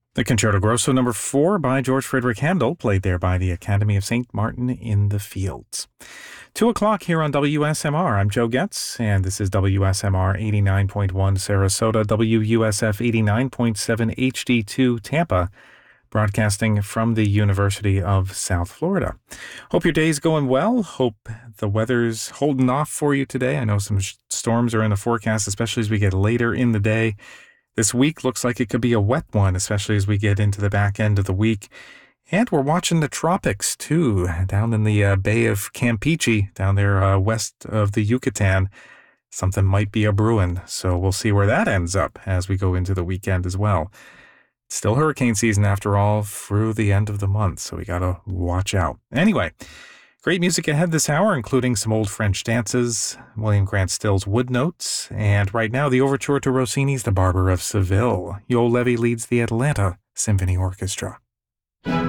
The Concerto Grosso number 4 by George Frederick Handel, played there by the Academy of St. Martin in the Fields. 2 o'clock here on WSMR. I'm Joe Getz, and this is WSMR 89.1 Sarasota, WUSF 89.7 HD2 Tampa, broadcasting from the University of South Florida. Hope your day's going well. Hope the weather's holding off for you today. I know some storms are in the forecast, especially as we get later in the day. This week looks like it could be a wet one, especially as we get into the back end of the week. And we're watching the tropics, too, down in the Bay of Campeche, down there west of the Yucatan. Something might be a-brewing, so we'll see where that ends up as we go into the weekend as well. It's still hurricane season, after all, through the end of the month, so we gotta watch out. Anyway, great music ahead this hour, including some old French dances, William Grant Still's Wood Notes, and right now the overture to Rossini's The Barber of Seville. Yoel Levy leads the Atlanta Symphony Orchestra.